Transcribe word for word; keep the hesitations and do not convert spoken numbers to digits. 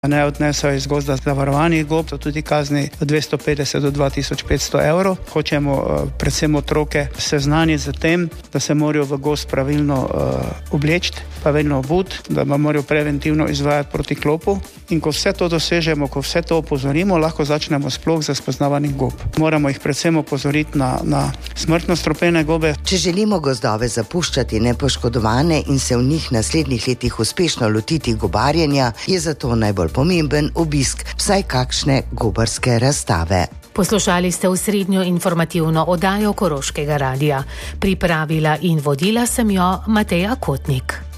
ne odnesajo iz gozda zavarovanih gob, to tudi kazni od dvesto petdeset do dva tisoč petsto evrov. Hočemo uh, predvsem otroke seznaniti z tem, da se morajo v gozd pravilno uh, obleči, pravilno obuti, da morajo preventivno izvajati proti klopu. In ko vse to dosežemo, ko vse to opozorimo, lahko začnemo sploh za spoznavanjem gob. Moramo jih predvsem opozoriti na, na smrtno strupene gobe. Če želimo gozdove zapuščati nepoškodovane in se v njih v naslednjih letih uspešno lotiti gobarjenja, je zato najbolj pomemben obisk vsaj kakšne gobarske razstave. Poslušali ste osrednjo informativno oddajo Koroškega radia. Pripravila in vodila sem jo Mateja Kotnik.